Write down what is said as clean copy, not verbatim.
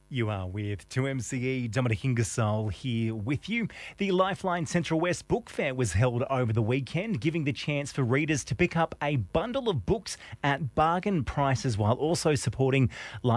You are with 2MCE, Dominic Ingersoll here with you. The Lifeline Central West Book Fair was held over the weekend, giving the chance for readers to pick up a bundle of books at bargain prices while also supporting